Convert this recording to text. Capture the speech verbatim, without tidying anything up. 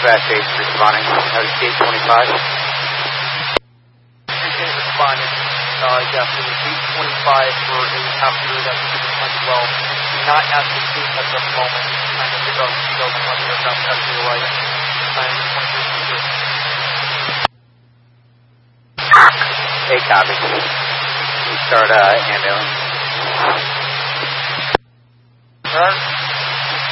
Dispatch eight responding. That is gate twenty-five. Lieutenant responded. Uh, yes, it was gate twenty-five for a passenger that was as well. Not at the scene at the moment. I'm going to go to the aircraft that's to the right. I'm twenty-three. Hey, copy. Start uh, ambulance. Alright.